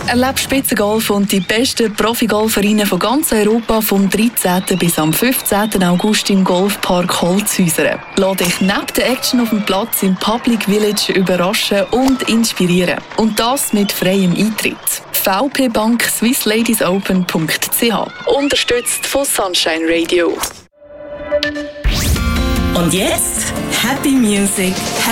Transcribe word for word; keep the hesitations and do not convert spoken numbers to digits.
Erlebe Spitzengolf und die besten Profigolferinnen von ganz Europa vom dreizehnten bis am fünfzehnten August im Golfpark Holzhäuser. Lass dich neben der Action auf dem Platz im Public Village überraschen und inspirieren. Und das mit freiem Eintritt. v p bank swiss ladies open punkt c h. Unterstützt von Sunshine Radio. Und jetzt Happy Music.